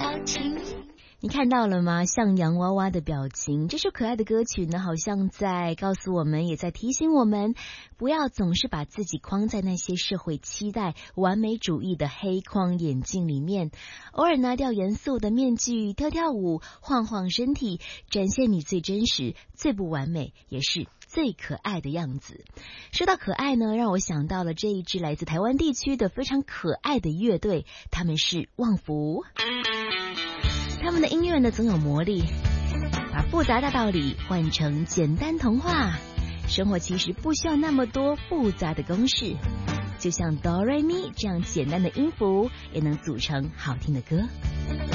情。 你看到了吗？像洋娃娃的表情。这首可爱的歌曲呢，好像在告诉我们，也在提醒我们，不要总是把自己框在那些社会期待、完美主义的黑框眼镜里面，偶尔拿掉严肃的面具，跳跳舞，晃晃身体，展现你最真实、最不完美，也是最可爱的样子。说到可爱呢，让我想到了这一支来自台湾地区的非常可爱的乐队，他们是旺福。他们的音乐呢总有魔力，把复杂大道理换成简单童话。生活其实不需要那么多复杂的公式，就像哆来咪这样简单的音符，也能组成好听的歌。